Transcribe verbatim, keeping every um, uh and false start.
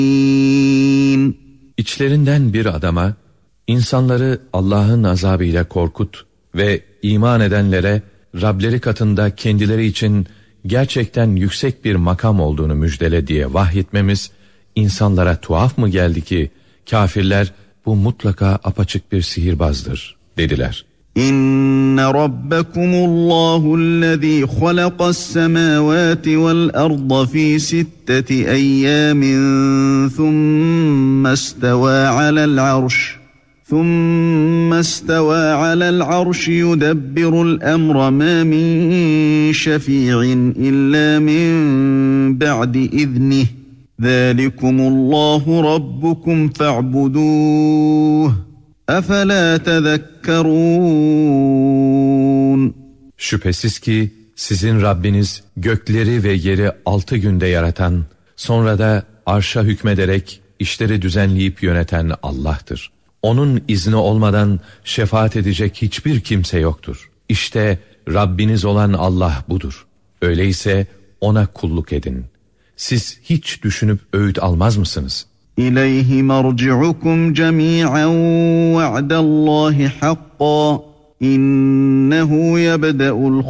İçlerinden bir adama, insanları Allah'ın azabıyla korkut ve iman edenlere Rableri katında kendileri için gerçekten yüksek bir makam olduğunu müjdele diye vahyetmemiz, insanlara tuhaf mı geldi ki kafirler bu mutlaka apaçık bir sihirbazdır dediler. İnne rabbekumullahü'llezî halaqas-semâvâti vel-arda fî sitteti eyyâmin thumme istevâ alel-arş ثُمَّ اسْتَوَى عَلَى الْعَرْشِ يُدَبِّرُ الْأَمْرَ مَا مِنْ شَفِيعٍ إِلَّا مِنْ بَعْدِ إِذْنِهِ ذَلِكُمُ اللّٰهُ رَبُّكُمْ فَاعْبُدُوهُ أَفَلَا تَذَكَّرُونَ Şüphesiz ki sizin Rabbiniz gökleri ve yeri altı günde yaratan, sonra da arşa hükmederek işleri düzenleyip yöneten Allah'tır. Onun izni olmadan şefaat edecek hiçbir kimse yoktur. İşte Rabbiniz olan Allah budur. Öyleyse ona kulluk edin. Siz hiç düşünüp öğüt almaz mısınız? İleyhi merci'ukum cemî'en ve'dallâhi hakkan. İnnehu yebde'ul